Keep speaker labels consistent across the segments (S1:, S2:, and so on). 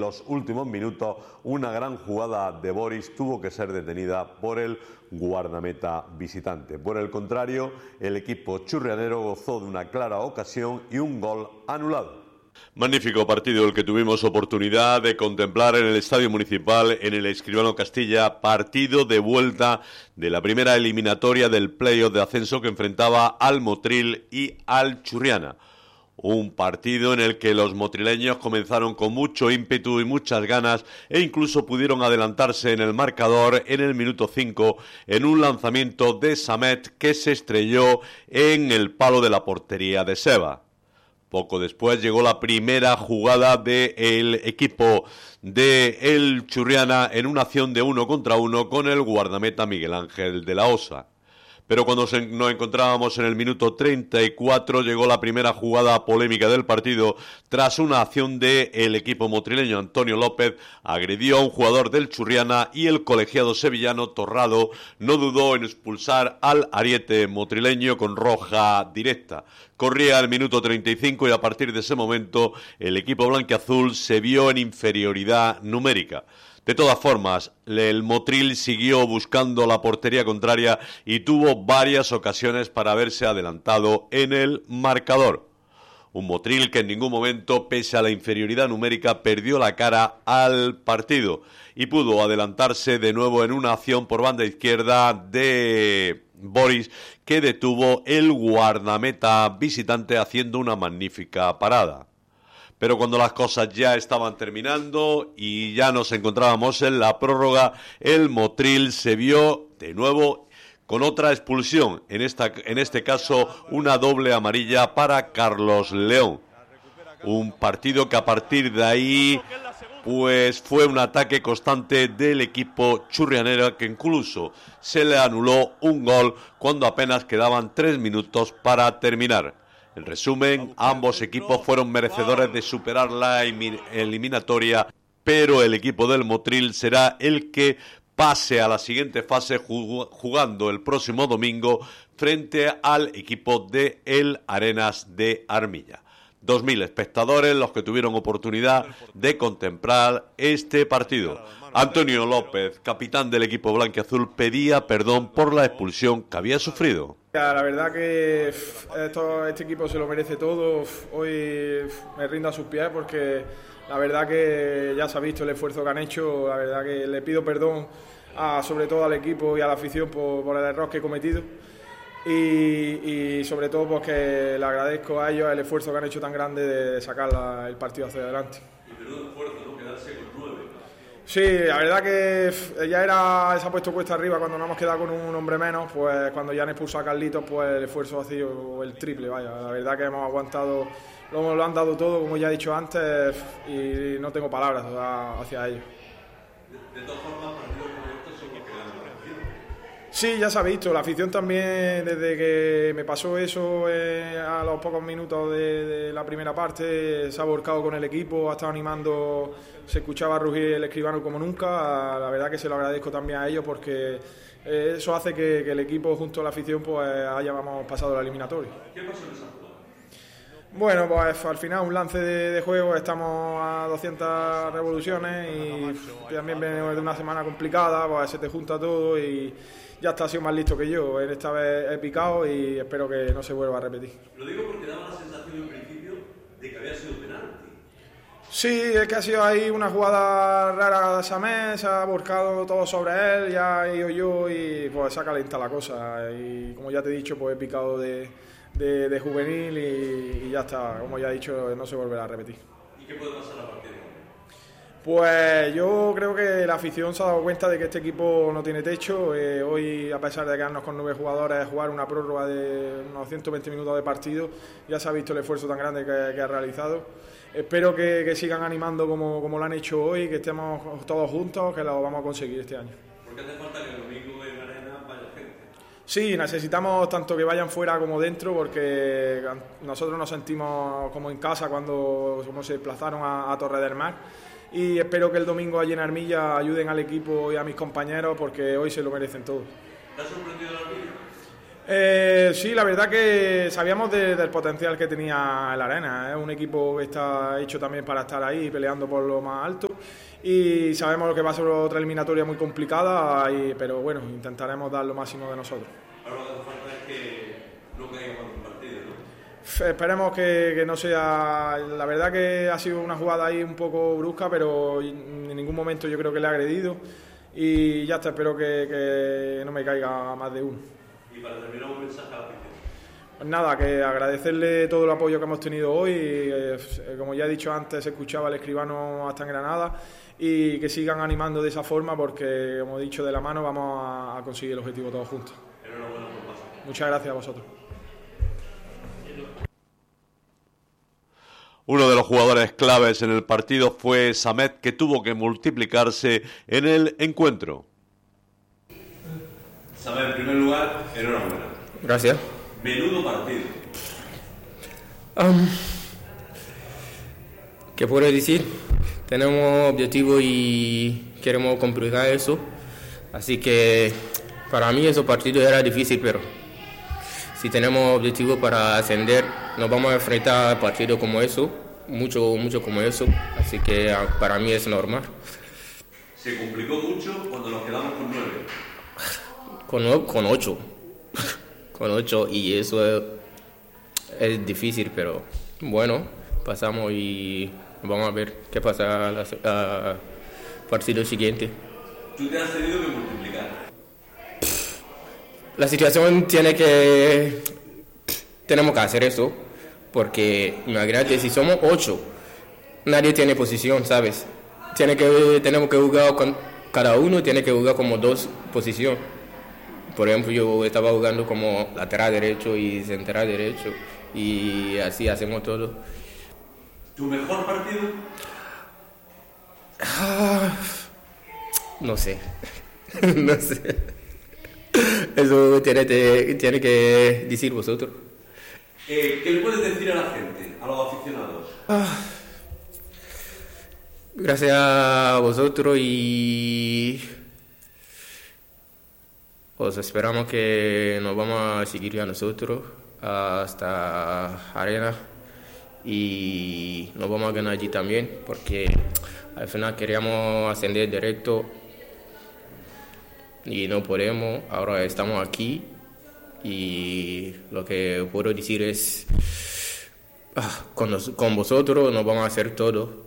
S1: los últimos minutos una gran jugada de Boris tuvo que ser detenida por el guardameta visitante. Por el contrario, el equipo churrianero gozó de una clara ocasión y un gol anulado. Magnífico partido el que tuvimos oportunidad de contemplar en el Estadio Municipal, en el Escribano Castilla, partido de vuelta de la primera eliminatoria del playoff de ascenso que enfrentaba al Motril y al Churriana. Un partido en el que los motrileños comenzaron con mucho ímpetu y muchas ganas e incluso pudieron adelantarse en el marcador en el minuto 5 en un lanzamiento de Samet que se estrelló en el palo de la portería de Seba. Poco después llegó la primera jugada del equipo de el Churriana en una acción de 1 contra 1 con el guardameta Miguel Ángel de la Osa. Pero cuando nos encontrábamos en el minuto 34 llegó la primera jugada polémica del partido tras una acción del equipo motrileño. Antonio López agredió a un jugador del Churriana y el colegiado sevillano Torrado no dudó en expulsar al ariete motrileño con roja directa. Corría el minuto 35 y a partir de ese momento el equipo blanquiazul se vio en inferioridad numérica. De todas formas, el Motril siguió buscando la portería contraria y tuvo varias ocasiones para haberse adelantado en el marcador. Un Motril que en ningún momento, pese a la inferioridad numérica, perdió la cara al partido y pudo adelantarse de nuevo en una acción por banda izquierda de Boris, que detuvo el guardameta visitante haciendo una magnífica parada. Pero cuando las cosas ya estaban terminando y ya nos encontrábamos en la prórroga, el Motril se vio de nuevo con otra expulsión, en este caso una doble amarilla para Carlos León. Un partido que a partir de ahí pues fue un ataque constante del equipo churrianero que incluso se le anuló un gol cuando apenas quedaban 3 minutos para terminar. En resumen, ambos equipos fueron merecedores de superar la eliminatoria, pero el equipo del Motril será el que pase a la siguiente fase jugando el próximo domingo frente al equipo de el Arenas de Armilla. 2.000 espectadores los que tuvieron oportunidad de contemplar este partido. Antonio López, capitán del equipo blanquiazul, pedía perdón por la expulsión que había sufrido.
S2: La verdad que este equipo se lo merece todo. Hoy me rindo a sus pies porque la verdad que ya se ha visto el esfuerzo que han hecho. La verdad que le pido perdón sobre todo al equipo y a la afición por el error que he cometido. Y sobre todo porque le agradezco a ellos el esfuerzo que han hecho tan grande de sacar el partido hacia adelante.
S1: Y menudo esfuerzo, ¿no? Quedarse con 9.
S2: Sí, la verdad que ya se ha puesto cuesta arriba cuando nos hemos quedado con un hombre menos, pues cuando ya han expulsado a Carlitos, pues el esfuerzo ha sido el triple, vaya. La verdad que hemos aguantado, lo han dado todo, como ya he dicho antes, y no tengo palabras hacia ellos.
S1: De todas formas, partidos como estos son los que dan la afición.
S2: Sí, ya se ha visto, la afición también, desde que me pasó eso a los pocos minutos de la primera parte, se ha volcado con el equipo, ha estado animando, se escuchaba rugir el Escribano como nunca. La verdad que se lo agradezco también a ellos porque eso hace que el equipo junto a la afición pues hayamos pasado la eliminatoria.
S1: ¿Qué pasó en esa jugada?
S2: Bueno, pues al final un lance de juego, estamos a 200 revoluciones y también venimos de una semana complicada, pues se te junta todo y ya está, ha sido más listo que yo. Esta vez he picado y espero que no se vuelva a repetir.
S1: Lo digo porque daba la sensación en principio de que había sido penalti.
S2: Sí, es que ha sido ahí una jugada rara de Samé, se ha volcado todo sobre él, ya he ido yo y pues se ha calentado la cosa. Y como ya te he dicho, pues he picado de juvenil y ya está, como ya he dicho, no se volverá a repetir.
S1: ¿Y qué puede pasar a partir de ahora?
S2: Pues yo creo que la afición se ha dado cuenta de que este equipo no tiene techo. Hoy, a pesar de quedarnos con 9 jugadores, jugar una prórroga de unos 120 minutos de partido, ya se ha visto el esfuerzo tan grande que ha realizado. Espero que sigan animando como lo han hecho hoy, que estemos todos juntos, que lo vamos a conseguir este año.
S1: ¿Por qué hace falta que el domingo en Arena vaya gente?
S2: Sí, necesitamos tanto que vayan fuera como dentro, porque nosotros nos sentimos como en casa cuando se desplazaron a Torre del Mar. Y espero que el domingo allí en Armilla ayuden al equipo y a mis compañeros porque hoy se lo merecen todos.
S1: ¿Te ha sorprendido la Armilla?
S2: Sí, la verdad que sabíamos del potencial que tenía el Arena. Es un equipo que está hecho también para estar ahí peleando por lo más alto y sabemos que va a ser otra eliminatoria muy complicada, pero bueno, intentaremos dar lo máximo de nosotros.
S1: Ahora lo que hace falta es que no caigamos en un partido, ¿no?
S2: Esperemos que no sea... La verdad que ha sido una jugada ahí un poco brusca, pero en ningún momento yo creo que le ha agredido y ya está, espero que no me caiga más de uno.
S1: Y para terminar, un mensaje a la afición.
S2: Pues nada, que agradecerle todo el apoyo que hemos tenido hoy. Como ya he dicho antes, se escuchaba el escribano hasta en Granada y que sigan animando de esa forma porque, como he dicho, de la mano vamos a conseguir el objetivo todos juntos.
S1: Enhorabuena por pasar.
S2: Muchas gracias a vosotros.
S1: Uno de los jugadores claves en el partido fue Samet, que tuvo que multiplicarse en el encuentro. Samet, en primer lugar, enhorabuena.
S3: Gracias.
S1: Menudo partido.
S3: ¿Qué puedo decir? Tenemos objetivo y queremos completar eso. Así que para mí esos partidos era difícil, pero si tenemos objetivo para ascender, nos vamos a enfrentar a partidos como eso, mucho como eso. Así que para mí es normal.
S1: Se complicó mucho cuando nos quedamos con 9.
S3: Con 8. Con 8 y eso es difícil, pero bueno, pasamos y vamos a ver qué pasa al partido siguiente.
S1: Tú te has tenido que multiplicar.
S3: La situación tenemos que hacer eso, porque imagínate, si somos 8, nadie tiene posición, ¿sabes? Tenemos que jugar cada uno tiene que jugar como 2 posiciones. Por ejemplo, yo estaba jugando como lateral derecho y central derecho y así hacemos todo.
S1: ¿Tu mejor partido?
S3: No sé. No sé. Eso tiene que decir vosotros.
S1: ¿Qué le puedes decir a la gente, a los aficionados?
S3: Gracias a vosotros y os esperamos que nos vamos a seguir a nosotros hasta Arena y nos vamos a ganar allí también porque al final queríamos ascender directo y no podemos. Ahora estamos aquí y lo que puedo decir es con vosotros nos vamos a hacer todo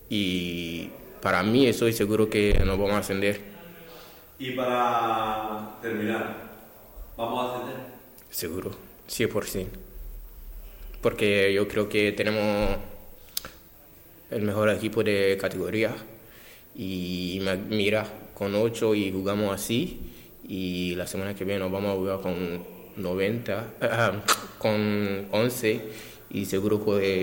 S3: y para mí estoy seguro que nos vamos a ascender.
S1: Y para terminar, ¿vamos a ascender?
S3: Seguro, 100%. Porque yo creo que tenemos el mejor equipo de categoría. Y mira, con 8 y jugamos así. Y la semana que viene nos vamos a jugar con 90, con 11. Y seguro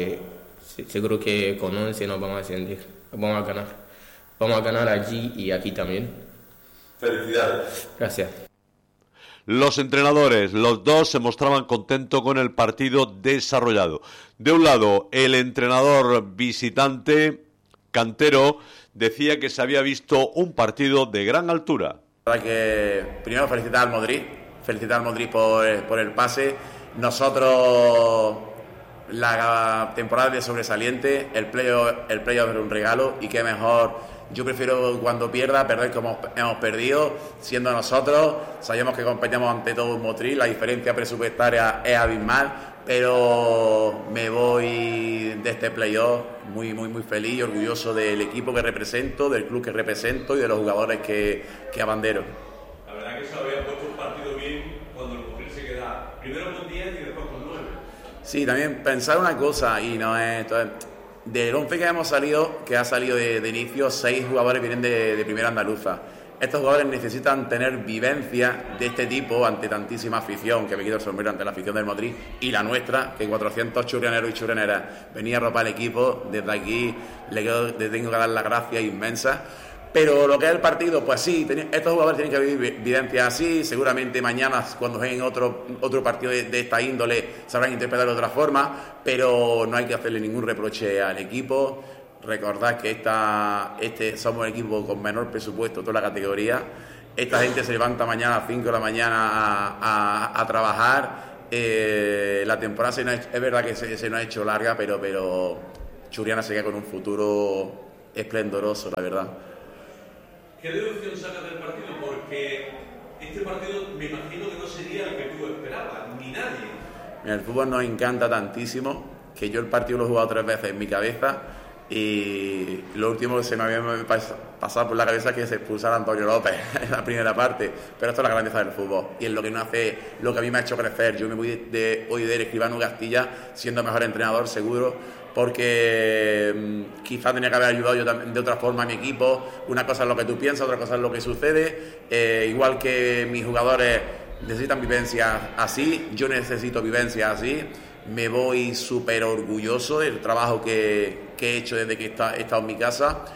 S3: que con 11 nos vamos a ascender. Vamos a ganar. Vamos a ganar allí y aquí también.
S1: Felicidades.
S3: Gracias.
S1: Los entrenadores, los dos, se mostraban contentos con el partido desarrollado. De un lado, el entrenador visitante, Cantero, decía que se había visto un partido de gran altura.
S4: Primero felicitar al Madrid por el pase. Nosotros, la temporada de sobresaliente, el playoff era un regalo y qué mejor. Yo prefiero cuando perder como hemos perdido, siendo nosotros. Sabemos que competimos ante todo un Motril, la diferencia presupuestaria es abismal, pero me voy de este playoff muy feliz y orgulloso del equipo que represento, del club que represento y de los jugadores que abandero.
S1: La verdad que se había puesto un partido bien cuando el Motril se queda primero con 10 y después con 9.
S4: Sí, también pensar una cosa, y no es... Entonces, del 11 que ha salido de inicio, 6 jugadores vienen de primera andaluza. Estos jugadores necesitan tener vivencia de este tipo ante tantísima afición, que me quito el sombrero ante la afición del Madrid y la nuestra, que 400 churrianeros y churrianeras venía a arropar el equipo. Desde aquí le tengo que dar las gracias inmensas. Pero lo que es el partido, pues sí, estos jugadores tienen que vivir vivencias así. Seguramente mañana, cuando jueguen otro partido de esta índole, sabrán interpretarlo de otra forma, pero no hay que hacerle ningún reproche al equipo. Recordad que somos el equipo con menor presupuesto de toda la categoría esta gente se levanta mañana a las 5 de la mañana a trabajar. La temporada es verdad que se nos ha hecho larga, pero Churriana se queda con un futuro esplendoroso, la verdad.
S1: ¿Qué deducción sacas del partido? Porque este partido me imagino que no sería el que tú esperabas, ni nadie.
S4: Mira, el fútbol nos encanta tantísimo que yo el partido lo he jugado 3 veces en mi cabeza y lo último que se me había pasado por la cabeza es que se expulsara a Antonio López en la primera parte, pero esto es la grandeza del fútbol y es lo que nos hace, lo que a mí me ha hecho crecer. Yo me voy hoy del Escribano Castilla siendo mejor entrenador seguro, porque quizás tenía que haber ayudado yo también de otra forma a mi equipo. Una cosa es lo que tú piensas, otra cosa es lo que sucede. Igual que mis jugadores necesitan vivencias así, yo necesito vivencias así. Me voy súper orgulloso del trabajo que he hecho desde que he estado en mi casa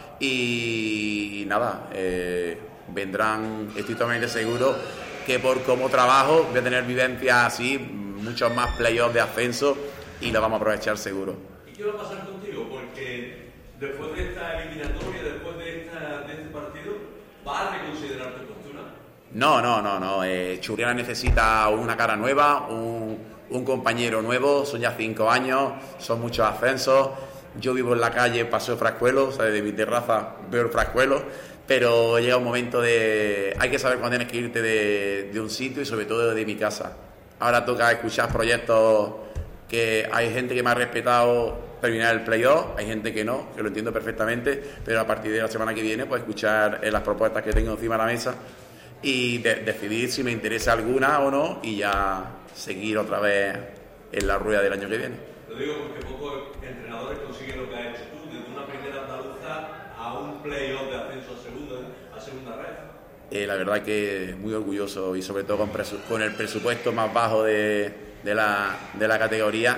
S4: y nada, vendrán, estoy totalmente seguro que por cómo trabajo voy a tener vivencias así, muchos más playoffs de ascenso y lo vamos a aprovechar seguro.
S1: ¿Y qué va a pasar contigo? Porque después de esta eliminatoria, después de este partido, ¿vas a reconsiderar tu postura?
S4: No. Churriana necesita una cara nueva, un compañero nuevo. Son ya 5 años, son muchos ascensos. Yo vivo en la calle Paseo Frascuelo, o sea, desde mi terraza veo el Frascuelo, pero llega un momento hay que saber cuándo tienes que irte de un sitio y sobre todo de mi casa. Ahora toca escuchar proyectos que hay gente que me ha respetado terminar el playoff, hay gente que no, que lo entiendo perfectamente, pero a partir de la semana que viene pues escuchar las propuestas que tengo encima de la mesa y decidir si me interesa alguna o no y ya seguir otra vez en la rueda del año que viene.
S1: Lo digo porque pocos entrenadores consiguen lo que has hecho tú, desde una primera andaluza a un playoff de ascenso a segunda red.
S4: La verdad que muy orgulloso y sobre todo con el presupuesto más bajo de la categoría.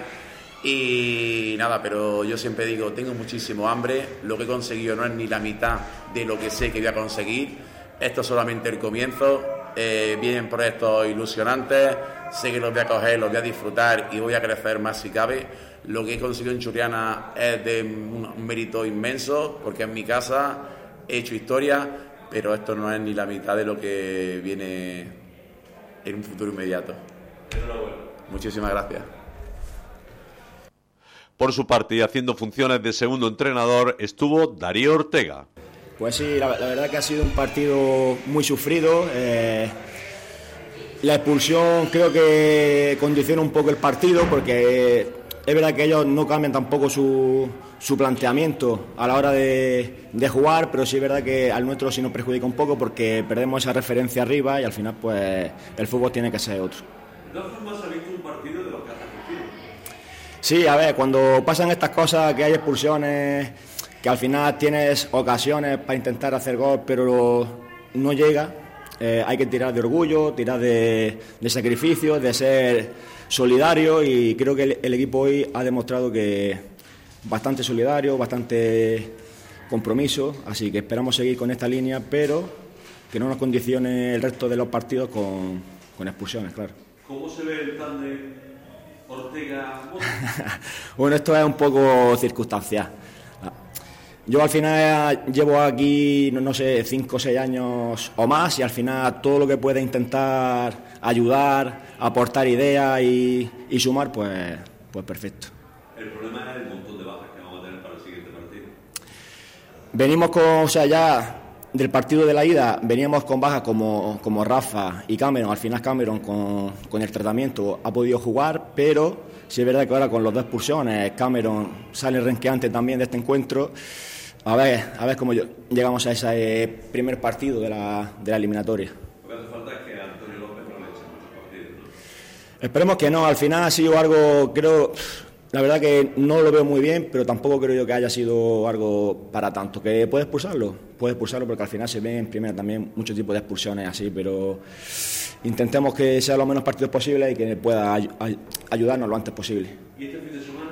S4: Y nada, pero yo siempre digo, tengo muchísimo hambre, lo que he conseguido no es ni la mitad de lo que sé que voy a conseguir, esto es solamente el comienzo. Vienen proyectos ilusionantes, sé que los voy a coger, los voy a disfrutar y voy a crecer más si cabe. Lo que he conseguido en Churriana es de un mérito inmenso, porque en mi casa he hecho historia, pero esto no es ni la mitad de lo que viene en un futuro inmediato.
S1: Enhorabuena.
S4: Muchísimas gracias.
S1: Por su parte, y haciendo funciones de segundo entrenador, estuvo Darío Ortega.
S5: Pues sí, la verdad que ha sido un partido muy sufrido. La expulsión creo que condiciona un poco el partido, porque es verdad que ellos no cambian tampoco su planteamiento a la hora de jugar, pero sí es verdad que al nuestro sí nos perjudica un poco porque perdemos esa referencia arriba y al final pues el fútbol tiene que ser otro.
S1: ¿De todas formas has visto un partido de los que has asistido?
S5: Sí, a ver, cuando pasan estas cosas, que hay expulsiones, que al final tienes ocasiones para intentar hacer gol, pero no llega, hay que tirar de orgullo, tirar de sacrificio, de ser solidario, y creo que el equipo hoy ha demostrado que bastante solidario, bastante compromiso, así que esperamos seguir con esta línea, pero que no nos condicione el resto de los partidos con expulsiones, claro.
S1: ¿Cómo se ve el tándem Ortega-Mota?
S5: Bueno, esto es un poco circunstancial. Yo al final llevo aquí, no sé, 5 o 6 años o más, y al final todo lo que pueda intentar ayudar, aportar ideas y sumar, pues perfecto.
S1: El problema es el montón de bajas que vamos a tener para el siguiente partido.
S5: Venimos ya del partido de la ida, veníamos con bajas como Rafa y Cameron. Al final Cameron con el tratamiento ha podido jugar, pero sí es verdad que ahora con los 2 expulsiones, Cameron sale renqueante también de este encuentro. A ver cómo llegamos a ese primer partido de la eliminatoria.
S1: Lo que hace falta es que Antonio López no le eche muchos partidos, ¿no?
S5: Esperemos que no. Al final ha sido algo, creo, la verdad que no lo veo muy bien, pero tampoco creo yo que haya sido algo para tanto. ¿Que puede expulsarlo? Puede expulsarlo, porque al final se ven en primera también muchos tipos de expulsiones así, pero intentemos que sea lo menos partidos posible y que pueda ayudarnos lo antes posible.
S1: ¿Y este fin de semana?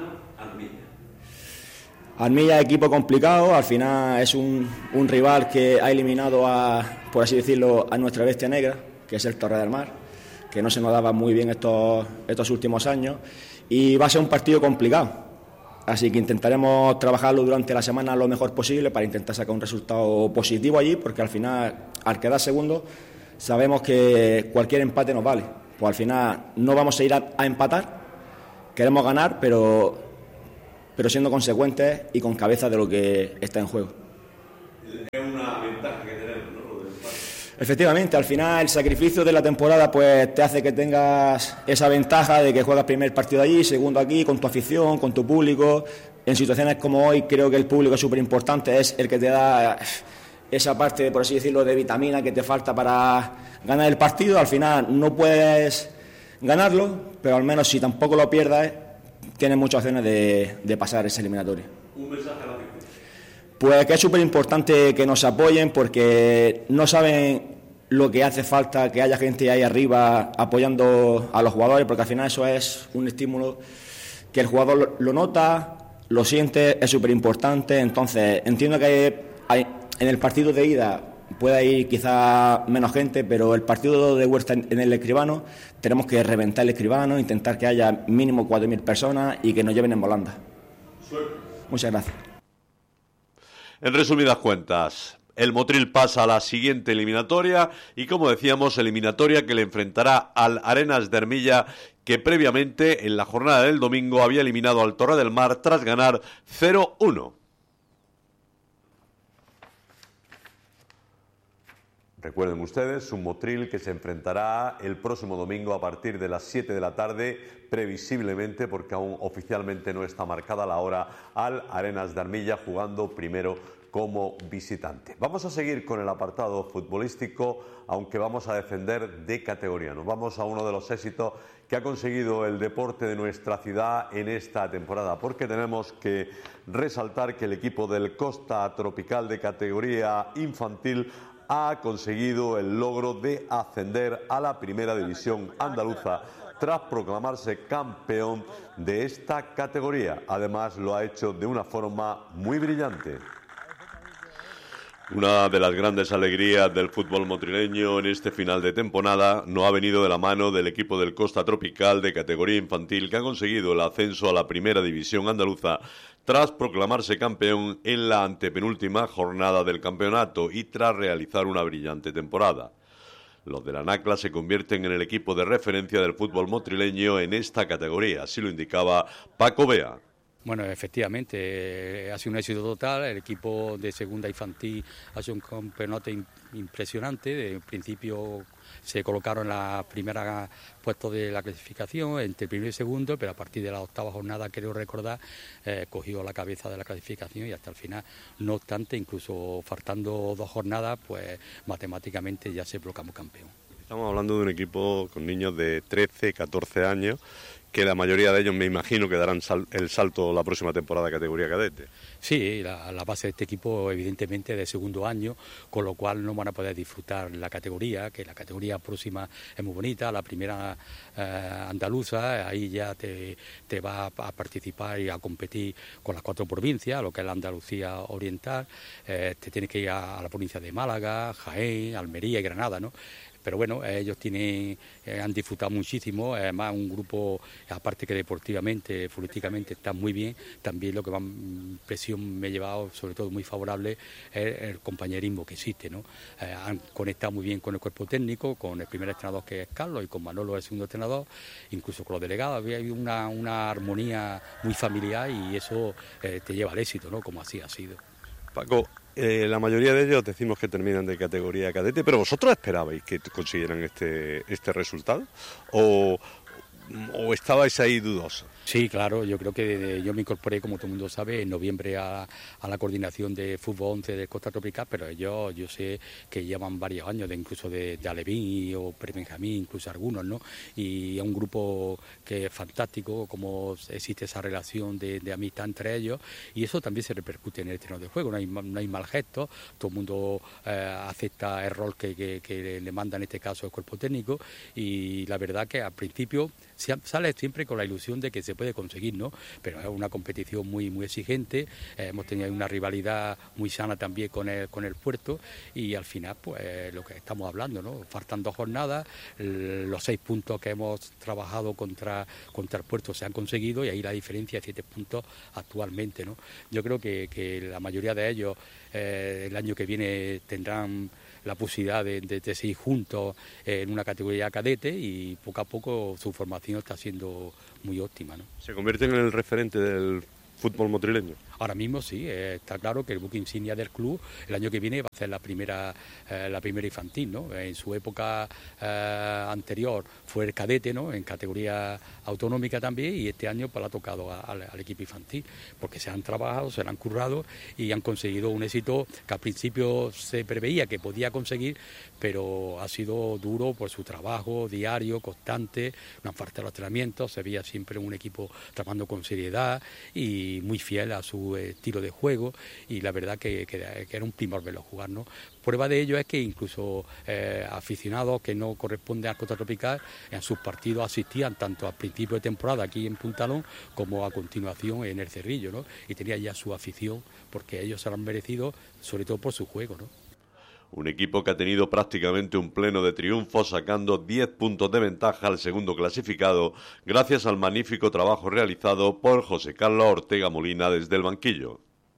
S5: Armilla es equipo complicado, al final es un rival que ha eliminado por así decirlo, a nuestra bestia negra, que es el Torre del Mar, que no se nos daba muy bien estos últimos años, y va a ser un partido complicado, así que intentaremos trabajarlo durante la semana lo mejor posible para intentar sacar un resultado positivo allí, porque al final, al quedar segundo, sabemos que cualquier empate nos vale. Pues al final no vamos a ir a empatar, queremos ganar, pero siendo consecuentes y con cabeza de lo que está en juego.
S1: Es una ventaja que tenemos, ¿no?
S5: Efectivamente, al final el sacrificio de la temporada pues te hace que tengas esa ventaja de que juegas primer partido allí, segundo aquí, con tu afición, con tu público. En situaciones como hoy creo que el público es súper importante, es el que te da esa parte, por así decirlo, de vitamina que te falta para ganar el partido. Al final no puedes ganarlo, pero al menos si tampoco lo pierdas, tienes muchas opciones de pasar esa eliminatoria.
S1: Un mensaje a la afición.
S5: Pues que es súper importante que nos apoyen porque no saben lo que hace falta que haya gente ahí arriba apoyando a los jugadores, porque al final eso es un estímulo que el jugador lo nota, lo siente, es súper importante. Entonces entiendo que en el partido de ida puede ir quizá menos gente, pero el partido de vuelta en el Escribano tenemos que reventar el Escribano, intentar que haya mínimo 4.000 personas y que nos lleven en volanda.
S1: Suerte.
S5: Muchas gracias.
S1: En resumidas cuentas, el Motril pasa a la siguiente eliminatoria y, como decíamos, eliminatoria que le enfrentará al Arenas de Armilla, que previamente en la jornada del domingo había eliminado al Torre del Mar tras ganar 0-1. Recuerden ustedes, un Motril que se enfrentará el próximo domingo a partir de las 7 de la tarde, previsiblemente, porque aún oficialmente no está marcada la hora, al Arenas de Armilla, jugando primero como visitante. Vamos a seguir con el apartado futbolístico, aunque vamos a defender de categoría. Nos vamos a uno de los éxitos que ha conseguido el deporte de nuestra ciudad en esta temporada, porque tenemos que resaltar que el equipo del Costa Tropical de categoría infantil ha conseguido el logro de ascender a la primera división andaluza tras proclamarse campeón de esta categoría. Además, lo ha hecho de una forma muy brillante. Una de las grandes alegrías del fútbol motrileño en este final de temporada no ha venido de la mano del equipo del Costa Tropical de categoría infantil, que ha conseguido el ascenso a la primera división andaluza tras proclamarse campeón en la antepenúltima jornada del campeonato y tras realizar una brillante temporada. Los de la Nacla se convierten en el equipo de referencia del fútbol motrileño en esta categoría, así lo indicaba Paco Bea.
S6: Bueno, efectivamente, ha sido un éxito total. El equipo de segunda infantil ha sido un campeonato impresionante. De principio se colocaron en la primera puesto de la clasificación, entre el primero y segundo, pero a partir de la octava jornada, creo recordar, cogió la cabeza de la clasificación y hasta el final. No obstante, incluso faltando 2 jornadas, pues matemáticamente ya se proclamó campeón.
S1: Estamos hablando de un equipo con niños de 13, 14 años, que la mayoría de ellos me imagino que darán el salto la próxima temporada de categoría cadete.
S6: Sí, la base de este equipo evidentemente es de segundo año, con lo cual no van a poder disfrutar la categoría, que la categoría próxima es muy bonita, la primera andaluza, ahí ya te va a participar y a competir con las 4 provincias, lo que es la Andalucía Oriental, te tienes que ir a la provincia de Málaga, Jaén, Almería y Granada, ¿no? Pero bueno, ellos han disfrutado muchísimo, además un grupo, aparte que deportivamente, futbolísticamente está muy bien, también lo que más impresión me ha llevado, sobre todo muy favorable, es el compañerismo que existe, ¿no? Han conectado muy bien con el cuerpo técnico, con el primer entrenador que es Carlos y con Manolo el segundo entrenador, incluso con los delegados, había una armonía muy familiar y eso te lleva al éxito, ¿no? Como así ha sido.
S1: Paco, la mayoría de ellos decimos que terminan de categoría cadete, pero ¿vosotros esperabais que consiguieran este resultado? ¿O estabais ahí dudosos?
S6: Sí, claro, yo creo que yo me incorporé, como todo el mundo sabe, en noviembre a la coordinación de Fútbol 11 de Costa Tropical, pero ellos yo sé que llevan varios años, incluso de Alevín o Prebenjamín, incluso algunos, ¿no? Y es un grupo que es fantástico, como existe esa relación de amistad entre ellos, y eso también se repercute en el terreno de juego, no hay mal gesto, todo el mundo acepta el rol que le manda en este caso el cuerpo técnico, y la verdad que al principio sale siempre con la ilusión de que se puede conseguir, ¿no? Pero es una competición muy exigente, hemos tenido una rivalidad muy sana también con el Puerto y al final pues lo que estamos hablando, ¿no? Faltan 2 jornadas, los 6 puntos que hemos trabajado contra el Puerto se han conseguido y ahí la diferencia es 7 puntos actualmente, ¿no? Yo creo que la mayoría de ellos el año que viene tendrán la posibilidad de seguir juntos en una categoría cadete y poco a poco su formación está siendo muy óptima, ¿no?
S1: ¿Se convierte en el referente del fútbol motrileño?
S6: Ahora mismo sí, está claro que el buque insignia del club el año que viene va a ser la primera infantil, ¿no? En su época anterior fue el cadete, ¿no? En categoría autonómica también, y este año pues le ha tocado al equipo infantil, porque se han trabajado, se han currado y han conseguido un éxito que al principio se preveía que podía conseguir, pero ha sido duro por su trabajo diario, constante, no han faltado los entrenamientos, se veía siempre un equipo trabajando con seriedad y muy fiel a su estilo de juego, y la verdad que era un primor verlo jugar, ¿no? Prueba de ello es que incluso aficionados que no corresponden al Costa Tropical en sus partidos asistían tanto al principio de temporada aquí en Puntalón como a continuación en el Cerrillo, ¿no? Y tenía ya su afición porque ellos se lo han merecido, sobre todo por su juego, ¿no?
S1: Un equipo que ha tenido prácticamente un pleno de triunfo, sacando 10 puntos de ventaja al segundo clasificado, gracias al magnífico trabajo realizado por José Carlos Ortega Molina desde el banquillo.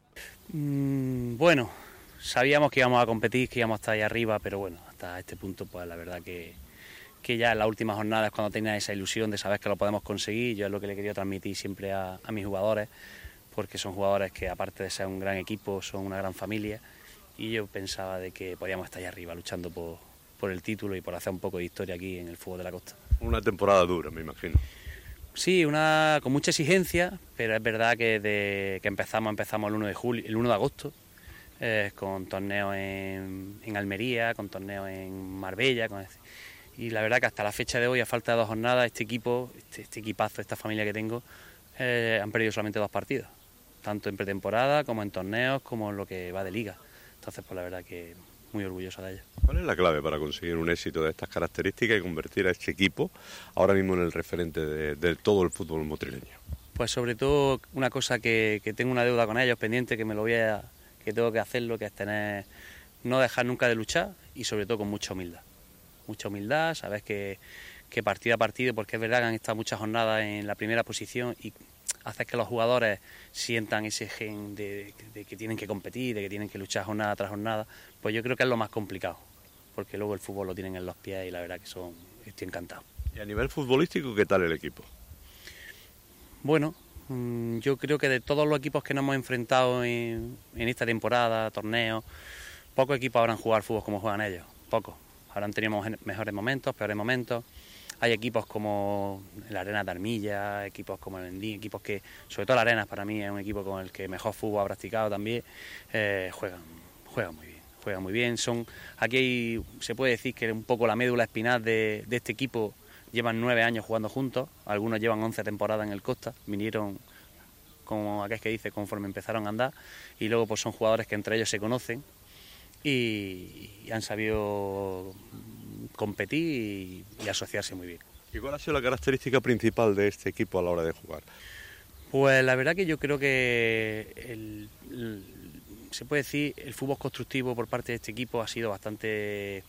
S7: Bueno, sabíamos que íbamos a competir, que íbamos a estar ahí arriba, pero bueno, hasta este punto, pues la verdad que ya en las últimas jornadas, cuando tenía esa ilusión de saber que lo podemos conseguir, yo es lo que le quería transmitir siempre a mis jugadores, porque son jugadores que, aparte de ser un gran equipo, son una gran familia. Y yo pensaba de que podíamos estar ahí arriba luchando por el título y por hacer un poco de historia aquí en el fútbol de la costa.
S1: Una temporada dura, me imagino.
S7: Sí, con mucha exigencia, pero es verdad que desde que empezamos el 1 de agosto, con torneos en Almería, con torneos en Marbella, y la verdad que hasta la fecha de hoy, a falta de 2 jornadas, este equipo, este equipazo, esta familia que tengo, han perdido solamente 2 partidos, tanto en pretemporada como en torneos, como en lo que va de liga. Entonces, pues la verdad que muy orgulloso de ellos.
S1: ¿Cuál es la clave para conseguir un éxito de estas características y convertir a este equipo ahora mismo en el referente de todo el fútbol motrileño?
S7: Pues sobre todo una cosa que tengo una deuda con ellos pendiente, que tengo que hacerlo, que es no dejar nunca de luchar y sobre todo con mucha humildad. Mucha humildad, sabes que partido a partido, porque es verdad que han estado muchas jornadas en la primera posición y haces que los jugadores sientan ese gen de que tienen que competir, de que tienen que luchar jornada tras jornada, pues yo creo que es lo más complicado, porque luego el fútbol lo tienen en los pies y la verdad que estoy encantado.
S1: ¿Y a nivel futbolístico qué tal el equipo?
S7: Bueno, yo creo que de todos los equipos que nos hemos enfrentado en esta temporada, torneos, pocos equipos habrán jugado al fútbol como juegan ellos, pocos. Habrán tenido mejores momentos, peores momentos. Hay equipos como la Arena de Armilla, equipos como el Endín, equipos que, sobre todo la Arena para mí es un equipo con el que mejor fútbol ha practicado también, juegan muy bien. Aquí se puede decir que un poco la médula espinal de este equipo, llevan 9 años jugando juntos, algunos llevan 11 temporadas en el Costa, vinieron, como aquel que dice, conforme empezaron a andar, y luego pues son jugadores que entre ellos se conocen y han sabido competir y asociarse muy bien.
S1: ¿Y cuál ha sido la característica principal de este equipo a la hora de jugar?
S7: Pues la verdad que yo creo que se puede decir el fútbol constructivo por parte de este equipo ha sido bastante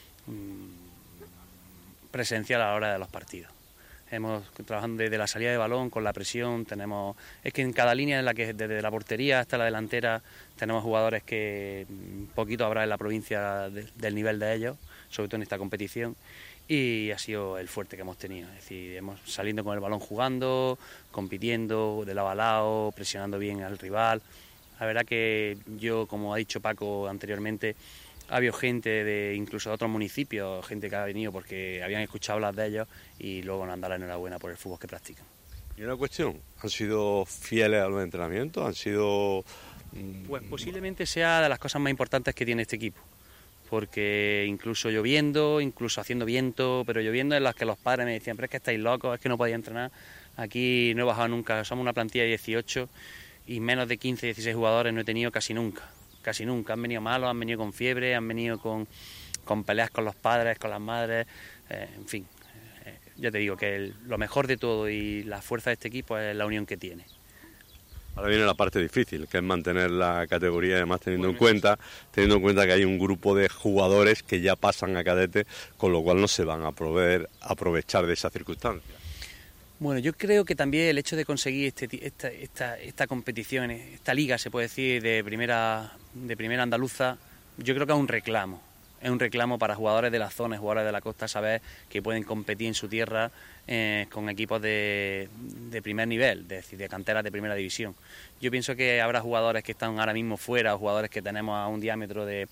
S7: presencial a la hora de los partidos. Hemos trabajando desde la salida de balón con la presión, es que en cada línea en la que desde la portería hasta la delantera tenemos jugadores que poquito habrá en la provincia del nivel de ellos, sobre todo en esta competición, y ha sido el fuerte que hemos tenido. Es decir, hemos saliendo con el balón jugando, compitiendo de lado a lado, presionando bien al rival. La verdad que yo, como ha dicho Paco anteriormente, ha habido gente incluso de otros municipios, gente que ha venido porque habían escuchado hablar de ellos y luego nos han dado la enhorabuena por el fútbol que practican.
S1: Y una cuestión, ¿han sido fieles a los entrenamientos? ¿Han sido...?
S7: Pues posiblemente sea de las cosas más importantes que tiene este equipo, porque incluso lloviendo, incluso haciendo viento, pero lloviendo en las que los padres me decían, pero es que estáis locos, es que no podéis entrenar. Aquí no he bajado nunca, somos una plantilla de 18 y menos de 15, 16 jugadores no he tenido casi nunca. Han venido malos, han venido con fiebre, han venido con peleas con los padres, con las madres, en fin. Ya te digo que lo mejor de todo y la fuerza de este equipo es la unión que tiene.
S1: Ahora viene la parte difícil, que es mantener la categoría, además teniendo en cuenta que hay un grupo de jugadores que ya pasan a cadete, con lo cual no se van a poder aprovechar de esa circunstancia.
S7: Bueno, yo creo que también el hecho de conseguir esta competición, esta liga, se puede decir, de primera andaluza, yo creo que es un reclamo. un reclamo para jugadores de la zona, jugadores de la costa, saber que pueden competir en su tierra con equipos de primer nivel, es decir, de canteras de primera división. Yo pienso que habrá jugadores que están ahora mismo fuera, o jugadores que tenemos a un diámetro de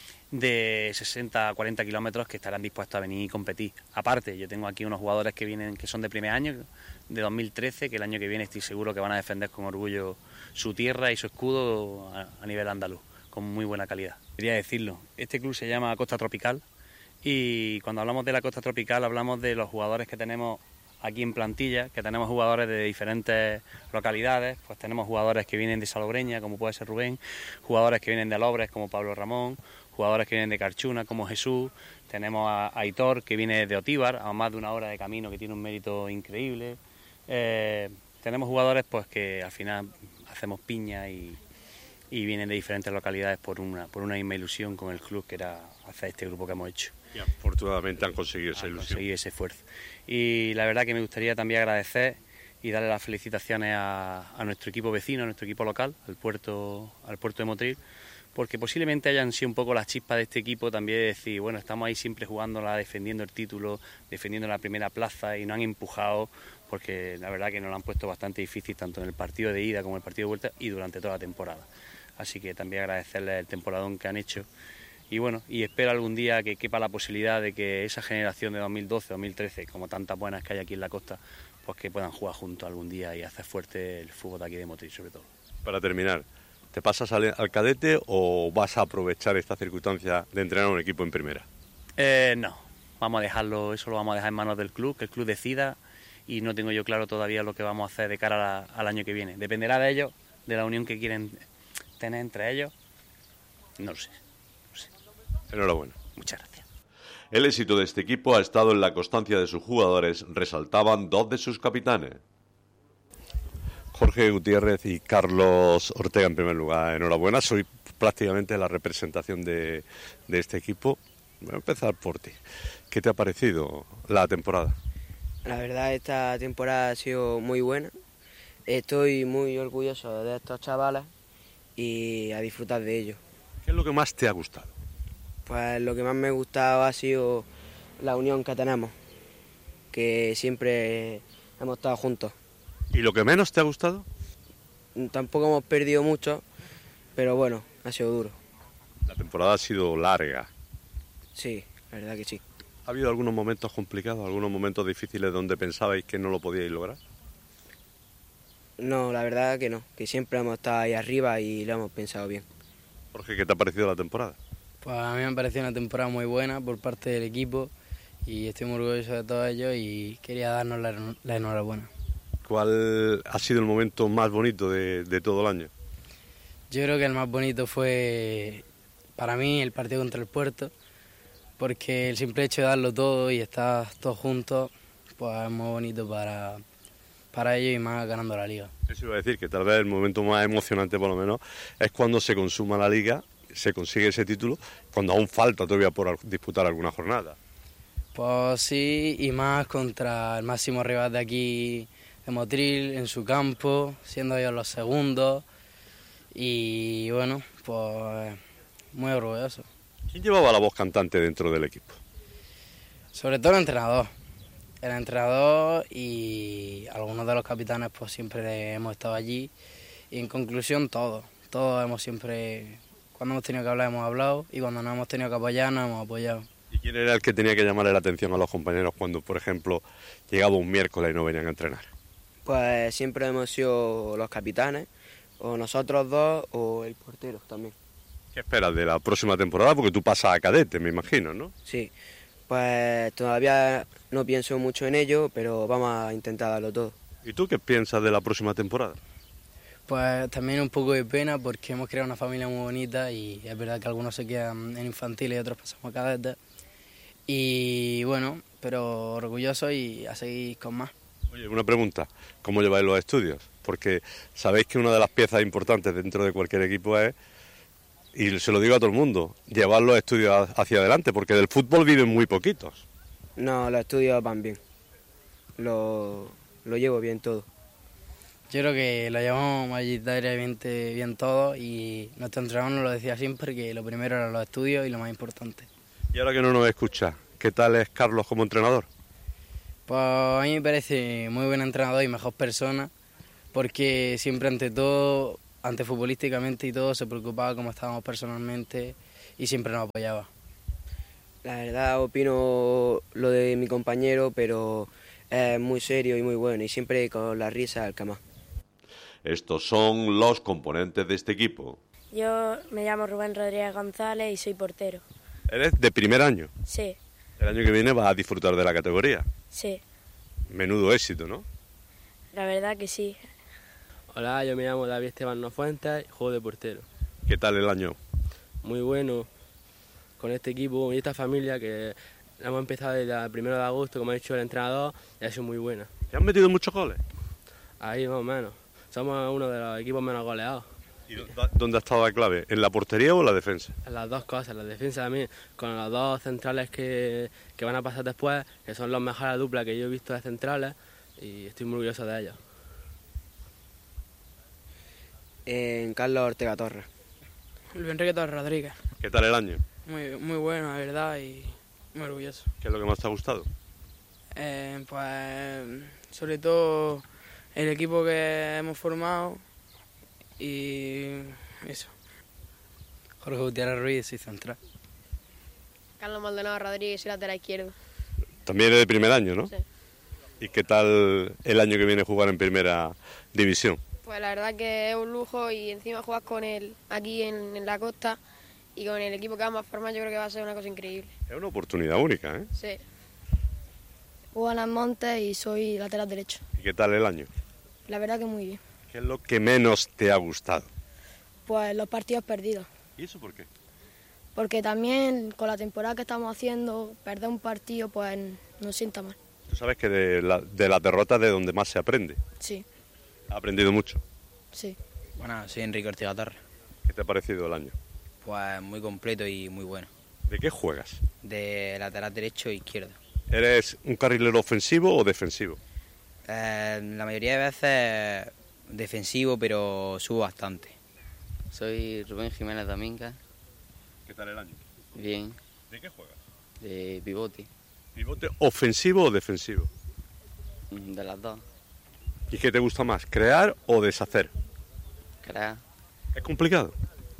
S7: 60 a 40 kilómetros que estarán dispuestos a venir y competir. Aparte, yo tengo aquí unos jugadores que vienen, que son de primer año, de 2013, que el año que viene estoy seguro que van a defender con orgullo su tierra y su escudo a nivel andaluz, con muy buena calidad. Quería decirlo, este club se llama Costa Tropical y cuando hablamos de la Costa Tropical hablamos de los jugadores que tenemos aquí en plantilla, que tenemos jugadores de diferentes localidades, pues tenemos jugadores que vienen de Salobreña, como puede ser Rubén, jugadores que vienen de Lobres, como Pablo Ramón, jugadores que vienen de Carchuna, como Jesús, tenemos a Aitor, que viene de Otíbar, a más de una hora de camino, que tiene un mérito increíble. Tenemos jugadores pues que al final hacemos piña y vienen de diferentes localidades por una misma ilusión con el club, que era hacer este grupo que hemos hecho.
S1: Y afortunadamente han conseguido esa ilusión.
S7: Conseguido ese esfuerzo. Y la verdad que me gustaría también agradecer y darle las felicitaciones a nuestro equipo vecino, a nuestro equipo local, al puerto de Motril, porque posiblemente hayan sido un poco las chispas de este equipo también de decir, bueno, estamos ahí siempre jugándola, defendiendo el título, defendiendo la primera plaza y nos han empujado, porque la verdad que nos lo han puesto bastante difícil tanto en el partido de ida como en el partido de vuelta y durante toda la temporada. Así que también agradecerles el temporadón que han hecho y bueno, y espero algún día que quepa la posibilidad de que esa generación de 2012, 2013, como tantas buenas que hay aquí en la costa, pues que puedan jugar juntos algún día y hacer fuerte el fútbol de aquí de Motril sobre todo.
S1: Para terminar, ¿te pasas al cadete o vas a aprovechar esta circunstancia de entrenar a un equipo en primera?
S7: No, vamos a dejarlo, eso lo vamos a dejar en manos del club, que el club decida y no tengo yo claro todavía lo que vamos a hacer de cara al año que viene. Dependerá de ellos, de la unión que quieren tener entre ellos, no lo sé.
S1: Enhorabuena.
S7: Muchas gracias.
S1: El éxito de este equipo ha estado en la constancia de sus jugadores, resaltaban dos de sus capitanes. Jorge Gutiérrez y Carlos Ortega, en primer lugar, enhorabuena. Soy prácticamente la representación de este equipo. Voy a empezar por ti. ¿Qué te ha parecido la temporada?
S8: La verdad, esta temporada ha sido muy buena. Estoy muy orgulloso de estos chavales y a disfrutar de ellos.
S1: ¿Qué es lo que más te ha gustado?
S8: Pues lo que más me ha gustado ha sido la unión que tenemos, que siempre hemos estado juntos.
S1: ¿Y lo que menos te ha gustado?
S8: Tampoco hemos perdido mucho, pero bueno, ha sido duro.
S1: La temporada ha sido larga.
S8: Sí, la verdad que sí.
S1: ¿Ha habido algunos momentos complicados, algunos momentos difíciles donde pensabais que no lo podíais lograr?
S8: No, la verdad que no, que siempre hemos estado ahí arriba y lo hemos pensado bien.
S1: Jorge, ¿qué te ha parecido la temporada?
S9: Pues a mí me ha parecido una temporada muy buena por parte del equipo y estoy muy orgulloso de todos ellos y quería darnos la enhorabuena.
S1: ¿Cuál ha sido el momento más bonito de todo el año?
S9: Yo creo que el más bonito fue para mí el partido contra el Puerto, porque el simple hecho de darlo todo y estar todos juntos pues es muy bonito para ellos y más ganando la liga.
S1: Eso iba a decir, que tal vez el momento más emocionante por lo menos es cuando se consuma la liga, se consigue ese título, cuando aún falta todavía por disputar alguna jornada.
S9: Pues sí, y más contra el máximo rival de aquí de Motril, en su campo, siendo ellos los segundos. Y bueno, pues muy orgulloso.
S1: ¿Quién llevaba la voz cantante dentro del equipo?
S9: Sobre todo el entrenador. El entrenador y algunos de los capitanes pues siempre hemos estado allí. Y en conclusión todos hemos siempre, cuando hemos tenido que hablar hemos hablado y cuando nos hemos tenido que apoyar nos hemos apoyado.
S1: ¿Y quién era el que tenía que llamarle la atención a los compañeros cuando, por ejemplo, llegaba un miércoles y no venían a entrenar?
S8: Pues siempre hemos sido los capitanes, o nosotros dos, o el portero también.
S1: ¿Qué esperas de la próxima temporada? Porque tú pasas a cadete, me imagino, ¿no?
S8: Sí, pues todavía no pienso mucho en ello, pero vamos a intentar darlo todo.
S1: ¿Y tú qué piensas de la próxima temporada?
S9: Pues también un poco de pena porque hemos creado una familia muy bonita y es verdad que algunos se quedan en infantiles y otros pasamos a cadetes. Y bueno, pero orgulloso y a seguir con más.
S1: Oye, una pregunta, ¿cómo lleváis los estudios? Porque sabéis que una de las piezas importantes dentro de cualquier equipo es, y se lo digo a todo el mundo, llevar los estudios hacia adelante, porque del fútbol viven muy poquitos.
S8: No, los estudios van bien, lo llevo bien todo.
S9: Yo creo que lo llevamos mayoritariamente bien todo y nuestro entrenador nos lo decía siempre que lo primero eran los estudios y lo más importante.
S1: Y ahora que no nos escucha, ¿qué tal es Carlos como entrenador?
S9: Pues a mí me parece muy buen entrenador y mejor persona, porque siempre ante todo, ante futbolísticamente y todo, se preocupaba cómo estábamos personalmente y siempre nos apoyaba.
S8: La verdad opino lo de mi compañero, pero es muy serio y muy bueno y siempre con la risa al camás.
S1: Estos son los componentes de este equipo.
S10: Yo me llamo Rubén Rodríguez González y soy portero.
S1: ¿Eres de primer año?
S10: Sí,
S1: El año que viene vas a disfrutar de la categoría.
S10: sí,
S1: Menudo éxito, ¿no?
S10: la verdad que sí.
S11: Hola, yo me llamo David Esteban Nofuentes y juego de portero.
S1: ¿Qué tal el año?
S11: Muy bueno con este equipo y esta familia que hemos empezado desde el 1 de agosto, como ha dicho el entrenador, y ha sido muy buena.
S1: ¿Te han metido muchos goles?
S11: Ahí más o menos. Somos uno de los equipos menos goleados.
S1: ¿Y dónde ha estado la clave? ¿En la portería o en la defensa?
S11: En las dos cosas, la defensa también, con los dos centrales que van a pasar después, que son los mejores duplas que yo he visto de centrales, y estoy muy orgulloso de ellos.
S8: En Carlos Ortega Torres.
S12: Luis Enrique Torres Rodríguez.
S1: ¿Qué tal el año?
S12: Muy bueno, la verdad, y muy orgulloso.
S1: ¿Qué es lo que más te ha gustado?
S12: Pues sobre todo el equipo que hemos formado y eso.
S9: Jorge Gutiérrez Ruiz, soy central.
S10: Carlos Maldonado Rodríguez, soy lateral izquierdo.
S1: También eres de primer año, ¿no?
S10: Sí.
S1: ¿Y qué tal el año que viene jugar en primera división?
S10: Pues la verdad que es un lujo y encima jugar con él aquí en la costa y con el equipo que vamos a formar, yo creo que va a ser una cosa increíble.
S1: Es una oportunidad única, ¿eh?
S10: Sí. Juan Montes y soy lateral derecho.
S1: ¿Y qué tal el año?
S10: La verdad que muy bien.
S1: ¿Qué es lo que menos te ha gustado?
S10: Pues los partidos perdidos.
S1: ¿Y eso por qué?
S10: Porque también con la temporada que estamos haciendo, perder un partido pues nos sienta mal.
S1: Tú sabes que de la derrota es de donde más se aprende.
S10: Sí,
S1: ¿Has aprendido mucho?
S10: sí.
S9: Bueno, soy Enrique Ortega Torres.
S1: ¿Qué te ha parecido el año?
S9: Pues muy completo y muy bueno.
S1: ¿De qué juegas?
S9: De lateral derecho e izquierdo.
S1: ¿Eres un carrilero ofensivo o defensivo?
S9: La mayoría de veces defensivo, pero subo bastante.
S13: Soy Rubén Jiménez Domínguez.
S1: ¿Qué tal el año?
S13: Bien.
S1: ¿De qué juegas?
S13: De pivote.
S1: ¿Pivote ofensivo o defensivo?
S13: De las dos.
S1: ¿Y qué te gusta más, crear o deshacer?
S13: Crear.
S1: ¿Es complicado?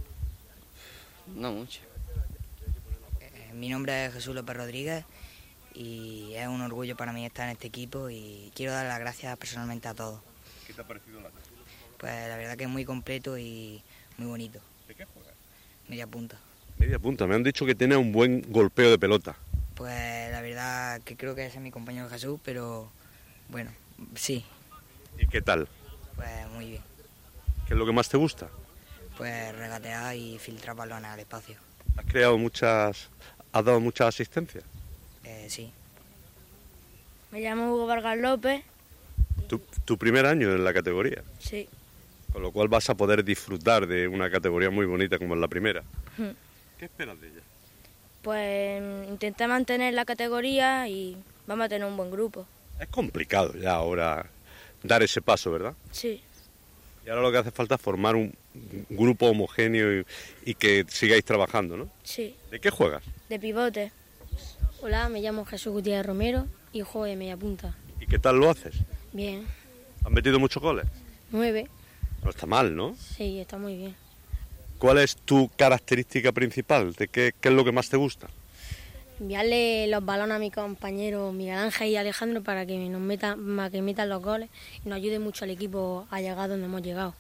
S13: No mucho.
S14: Mi nombre es Jesús López Rodríguez y es un orgullo para mí estar en este equipo y quiero dar las gracias personalmente a todos.
S1: ¿Qué te ha parecido el año?
S14: Pues la verdad que es muy completo y muy bonito.
S1: ¿De qué juegas?
S14: Media punta.
S1: Media punta. Me han dicho que tiene un buen golpeo de pelota.
S14: Pues la verdad que creo que ese es mi compañero Jesús, pero bueno, sí.
S1: ¿Y qué tal?
S14: Pues muy bien.
S1: ¿Qué es lo que más te gusta?
S14: Pues regatear y filtrar balones al espacio.
S1: ¿Has dado muchas asistencias?
S14: Sí.
S10: Me llamo Hugo Vargas López.
S1: Tu primer año en la categoría.
S10: Sí.
S1: Con lo cual vas a poder disfrutar de una categoría muy bonita como es la primera. ¿Qué esperas de ella?
S10: Pues intenté mantener la categoría y vamos a tener un buen grupo.
S1: Es complicado ya ahora dar ese paso, ¿verdad?
S10: Sí.
S1: Y ahora lo que hace falta es formar un grupo homogéneo y que sigáis trabajando, ¿no?
S10: Sí.
S1: ¿De qué juegas?
S10: De pivote.
S15: Hola, me llamo Jesús Gutiérrez Romero y juego de media punta.
S1: ¿Y qué tal lo haces?
S15: Bien.
S1: ¿Has metido muchos goles?
S15: 9.
S1: No está mal, ¿no?
S15: Sí, está muy bien.
S1: ¿Cuál es tu característica principal? ¿De qué es lo que más te gusta?
S15: Enviarle los balones a mi compañero Miguel Ángel y Alejandro para que metan los goles y nos ayude mucho al equipo a llegar donde hemos llegado.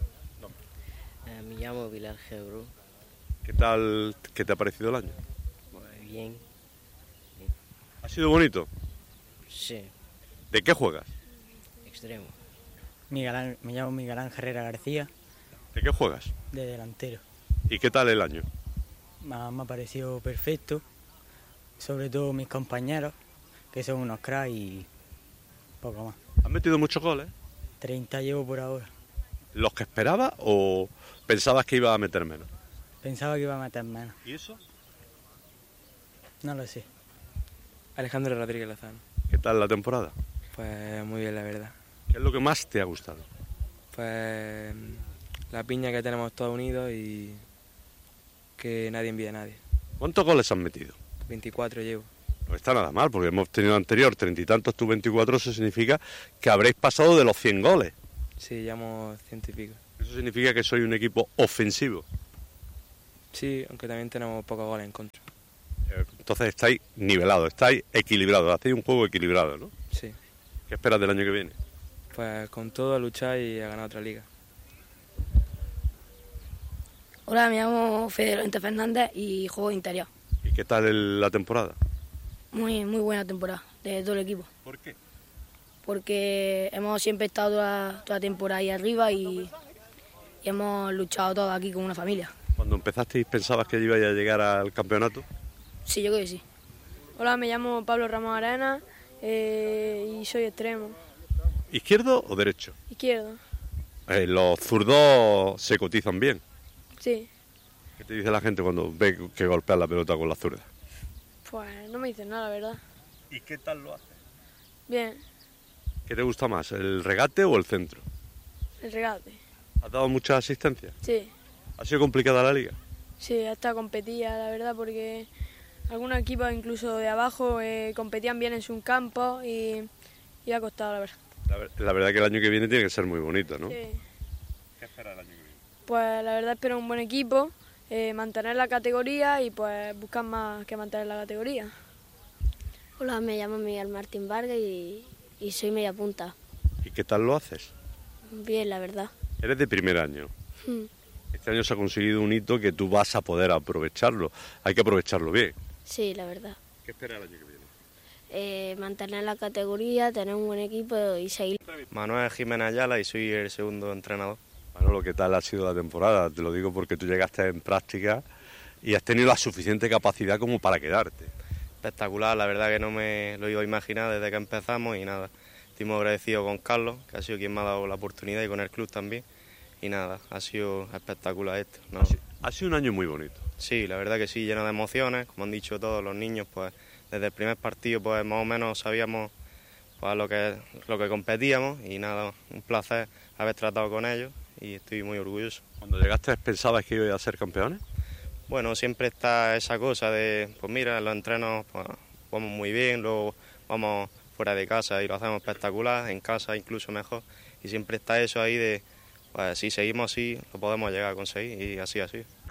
S13: Me llamo Pilar Gebru.
S1: ¿Qué tal? ¿Qué te ha parecido el año?
S13: Muy bien.
S1: ¿Ha sido bonito?
S13: Sí.
S1: ¿De qué juegas?
S13: Extremo.
S16: Me llamo Miguel Ángel Herrera García.
S1: ¿De qué juegas?
S16: De delantero.
S1: ¿Y qué tal el año?
S16: Me ha parecido perfecto, sobre todo mis compañeros, que son unos cracks y poco más.
S1: ¿Has metido muchos goles?
S16: 30 llevo por ahora.
S1: ¿Los que esperabas o pensabas que ibas a meter menos?
S16: Pensaba que iba a meter menos.
S1: ¿Y eso?
S16: No lo sé.
S17: Alejandro Rodríguez Lozano.
S1: ¿Qué tal la temporada?
S17: Pues muy bien, la verdad.
S1: ¿Qué es lo que más te ha gustado?
S17: Pues la piña que tenemos todos unidos y que nadie envía a nadie.
S1: ¿Cuántos goles has metido?
S17: 24 llevo.
S1: No está nada mal, porque hemos tenido anterior 30 y tantos, tú 24, eso significa que habréis pasado de los 100 goles.
S17: Sí, llevamos 100 y pico.
S1: Eso significa que soy un equipo ofensivo.
S17: Sí, aunque también tenemos pocos goles en contra.
S1: Entonces estáis nivelados, estáis equilibrados, hacéis un juego equilibrado, ¿no?
S17: Sí.
S1: ¿Qué esperas del año que viene?
S17: Pues con todo a luchar y a ganar otra liga.
S18: Hola, me llamo Fede Lorente Fernández y juego de interior.
S1: ¿Y qué tal la temporada?
S18: Muy buena temporada de todo el equipo.
S1: ¿Por qué?
S18: Porque hemos siempre estado toda la temporada ahí arriba y hemos luchado todos aquí como una familia.
S1: Cuando empezasteis, ¿pensabas que ibais a llegar al campeonato?
S18: Sí, yo creo que sí.
S19: Hola, me llamo Pablo Ramos Arena y soy extremo.
S1: ¿Izquierdo o derecho?
S19: Izquierdo.
S1: Los zurdos se cotizan bien.
S19: Sí.
S1: ¿Qué te dice la gente cuando ve que golpeas la pelota con la zurda?
S19: Pues no me dicen nada, la verdad.
S1: ¿Y qué tal lo haces?
S19: Bien,
S1: ¿Qué te gusta más, el regate o el centro?
S19: el regate.
S1: ¿Has dado mucha asistencia?
S19: Sí,
S1: ¿Ha sido complicada la liga?
S19: sí, hasta competía, la verdad, porque algunos equipos incluso de abajo competían bien en su campo y ha costado, la verdad.
S1: La verdad que el año que viene tiene que ser muy bonito, ¿no?
S19: Sí.
S1: ¿Qué esperas el año que viene?
S19: Pues la verdad espero un buen equipo, mantener la categoría y pues buscar más que mantener la categoría.
S15: Hola, me llamo Miguel Martín Vargas y soy media punta.
S1: ¿Y qué tal lo haces?
S15: Bien, la verdad.
S1: Eres de primer año.
S15: Mm.
S1: Este año se ha conseguido un hito que tú vas a poder aprovecharlo. Hay que aprovecharlo bien.
S15: Sí, la verdad.
S1: ¿Qué esperas el año que viene?
S15: Mantener la categoría, tener un buen equipo y seguir.
S20: Manuel Jiménez Ayala y soy el segundo entrenador.
S1: Manolo, ¿qué tal ha sido la temporada? Te lo digo porque tú llegaste en práctica y has tenido la suficiente capacidad como para quedarte.
S20: Espectacular, la verdad que no me lo iba a imaginar desde que empezamos y nada. Estoy muy agradecido con Carlos, que ha sido quien me ha dado la oportunidad, y con el club también. Y nada, ha sido espectacular esto, ¿no?
S1: Ha sido un año muy bonito.
S20: Sí, la verdad que sí, lleno de emociones, como han dicho todos los niños, pues desde el primer partido pues más o menos sabíamos pues, lo que competíamos y nada, un placer haber tratado con ellos y estoy muy orgulloso.
S1: Cuando llegaste, ¿pensabas que ibas a ser campeones?
S20: Bueno, siempre está esa cosa de, pues mira, en los entrenos pues, vamos muy bien, luego vamos fuera de casa y lo hacemos espectacular, en casa incluso mejor, y siempre está eso ahí de, pues si seguimos así, lo podemos llegar a conseguir y así ha sido.